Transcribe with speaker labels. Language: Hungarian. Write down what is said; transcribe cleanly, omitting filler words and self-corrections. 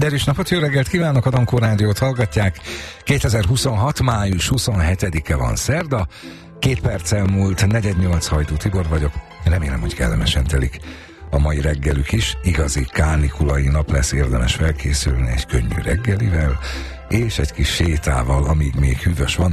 Speaker 1: Derűs napot, jó reggelt kívánok, a Dankó Rádiót hallgatják. 2026. május 27-e van, szerda. 2 perccel múlt, 4:08, Hajdú Tibor vagyok. Remélem, hogy kellemesen telik a mai reggelük is. Igazi kánikulai nap lesz, érdemes felkészülni egy könnyű reggelivel, és egy kis sétával, amíg még hűvös van.